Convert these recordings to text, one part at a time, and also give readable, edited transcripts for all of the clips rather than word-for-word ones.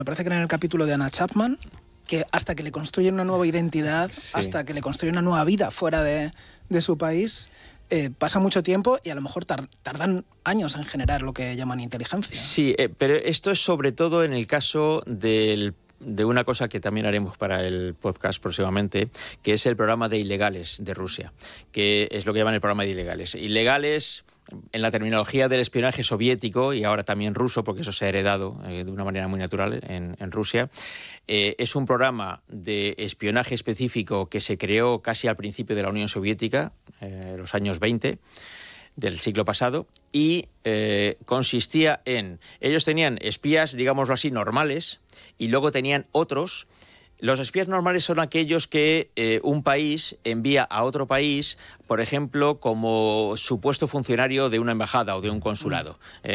Me parece que era en el capítulo de Anna Chapman, que hasta que le construyen una nueva identidad, hasta que le construyen una nueva vida fuera de su país, pasa mucho tiempo y a lo mejor tardan años en generar lo que llaman inteligencia. Sí, pero esto es sobre todo en el caso de una cosa que también haremos para el podcast próximamente, que es el programa de ilegales de Rusia, que es lo que llaman el programa de ilegales. Ilegales, en la terminología del espionaje soviético y ahora también ruso, porque eso se ha heredado de una manera muy natural en Rusia, es un programa de espionaje específico que se creó casi al principio de la Unión Soviética, los años 20 del siglo pasado, y consistía en... Ellos tenían espías, digámoslo así, normales, y luego tenían otros. Los espías normales son aquellos que un país envía a otro país, por ejemplo, como supuesto funcionario de una embajada o de un consulado.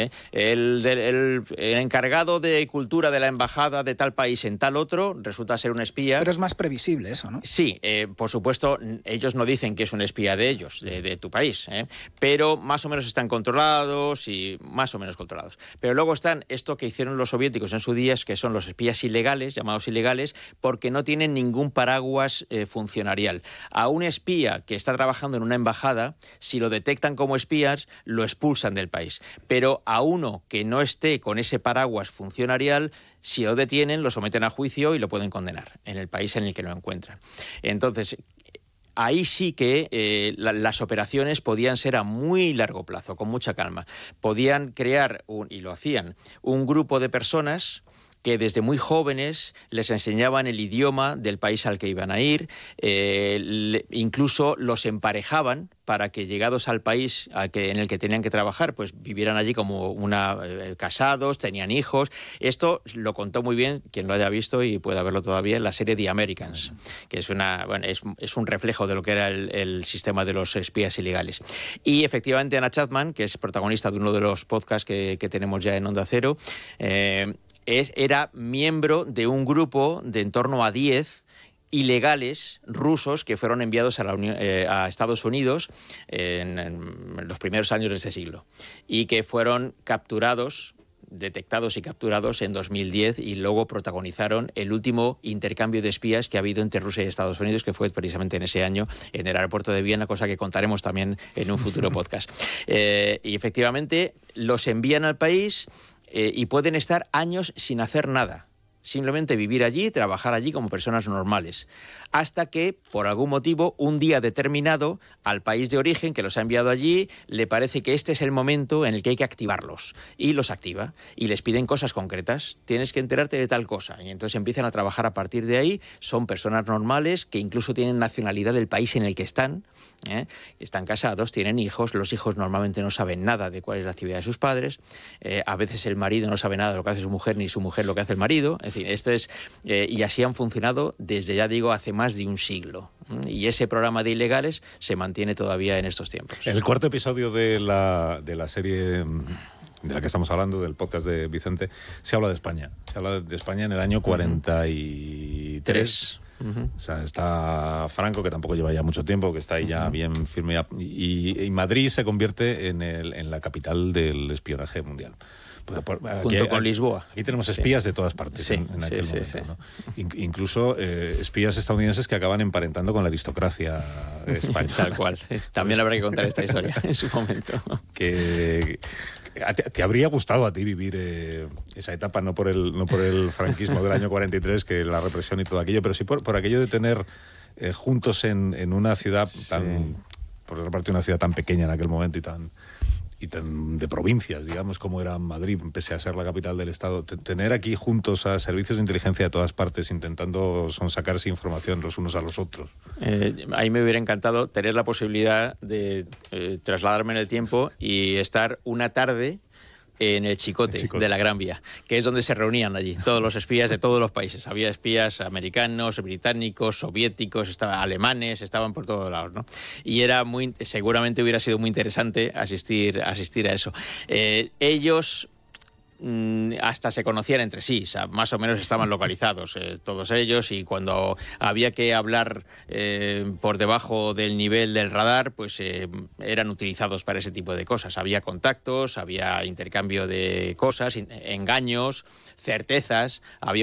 El encargado de cultura de la embajada de tal país en tal otro resulta ser un espía. Pero es más previsible eso, ¿no? Sí, por supuesto, ellos no dicen que es un espía de ellos, de tu país, pero más o menos están controlados y más o menos controlados. Pero luego están esto que hicieron los soviéticos en su día, que son los espías ilegales, llamados ilegales, porque no tienen ningún paraguas funcionarial. A un espía que está trabajando en una embajada, si lo detectan como espías, lo expulsan del país. Pero a uno que no esté con ese paraguas funcionarial, si lo detienen, lo someten a juicio y lo pueden condenar en el país en el que lo encuentran. Entonces, ahí sí que las operaciones podían ser a muy largo plazo, con mucha calma. Podían crear, y lo hacían, un grupo de personas que desde muy jóvenes les enseñaban el idioma del país al que iban a ir, incluso los emparejaban para que llegados al país en el que tenían que trabajar, pues vivieran allí como casados, tenían hijos. Esto lo contó muy bien quien lo haya visto y pueda verlo todavía en la serie The Americans, que es un reflejo de lo que era el sistema de los espías ilegales. Y efectivamente Anna Chapman, que es protagonista de uno de los podcasts que tenemos ya en Onda Cero, era miembro de un grupo de en torno a 10 ilegales rusos que fueron enviados a Estados Unidos en los primeros años de este siglo y que fueron detectados y capturados en 2010 y luego protagonizaron el último intercambio de espías que ha habido entre Rusia y Estados Unidos, que fue precisamente en ese año en el aeropuerto de Viena, cosa que contaremos también en un futuro podcast. Y efectivamente los envían al país y pueden estar años sin hacer nada. Simplemente vivir allí, trabajar allí como personas normales, hasta que, por algún motivo, un día determinado, al país de origen que los ha enviado allí, le parece que este es el momento en el que hay que activarlos, y los activa, y les piden cosas concretas. Tienes que enterarte de tal cosa, y entonces empiezan a trabajar a partir de ahí. Son personas normales que incluso tienen nacionalidad del país en el que están casados, tienen hijos. Los hijos normalmente no saben nada de cuál es la actividad de sus padres, a veces el marido no sabe nada de lo que hace su mujer, ni su mujer lo que hace el marido. En fin, esto es, y así han funcionado desde, ya digo, hace más de un siglo. Y ese programa de ilegales se mantiene todavía en estos tiempos. En el cuarto episodio de la serie de la que estamos hablando, del podcast de Vicente, se habla de España. Se habla de España en el año 43. O sea, está Franco, que tampoco lleva ya mucho tiempo, que está ahí ya bien firme. Y Madrid se convierte en la capital del espionaje mundial. Junto con Lisboa. Aquí tenemos espías de todas partes en aquel momento, ¿no? Incluso espías estadounidenses que acaban emparentando con la aristocracia española. Tal cual. También habrá que contar esta historia en su momento. ¿Te habría gustado a ti vivir esa etapa, no por el franquismo del año 43, que la represión y todo aquello, pero sí por aquello de tener juntos en una ciudad por otra parte, una ciudad tan pequeña en aquel momento y tan de provincias, digamos, como era Madrid, pese a ser la capital del Estado, tener aquí juntos a servicios de inteligencia de todas partes intentando sonsacarse información los unos a los otros? Ahí me hubiera encantado tener la posibilidad de trasladarme en el tiempo y estar una tarde en el Chicote de la Gran Vía, que es donde se reunían allí todos los espías de todos los países. Había espías americanos, británicos, soviéticos, alemanes, estaban por todos lados, ¿no? Y seguramente hubiera sido muy interesante asistir a eso. Ellos hasta se conocían entre sí, o sea, más o menos estaban localizados todos ellos, y cuando había que hablar por debajo del nivel del radar, pues eran utilizados para ese tipo de cosas. Había contactos, había intercambio de cosas, engaños, certezas, había